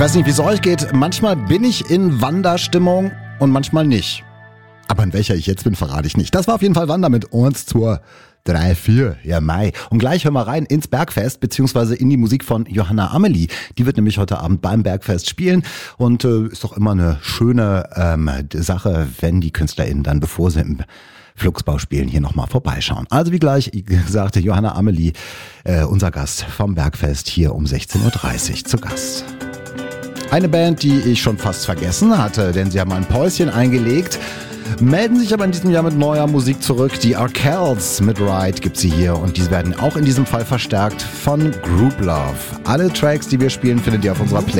weiß nicht, wie es euch geht. Manchmal bin ich in Wanderstimmung und manchmal nicht. Aber in welcher ich jetzt bin, verrate ich nicht. Das war auf jeden Fall Wander mit uns zur 3, 4, ja Mai. Und gleich hören wir rein ins Bergfest, beziehungsweise in die Musik von Johanna Amelie. Die wird nämlich heute Abend beim Bergfest spielen und ist doch immer eine schöne Sache, wenn die KünstlerInnen dann, bevor sie im Flugsbau spielen, hier nochmal vorbeischauen. Also wie gleich gesagt, Johanna Amelie, unser Gast vom Bergfest, hier um 16.30 Uhr zu Gast. Eine Band, die ich schon fast vergessen hatte, denn sie haben ein Päuschen eingelegt, melden sich aber in diesem Jahr mit neuer Musik zurück. Die Arkells mit Ride gibt sie hier und die werden auch in diesem Fall verstärkt von Group Love. Alle Tracks, die wir spielen, findet ihr auf unserer Playlist.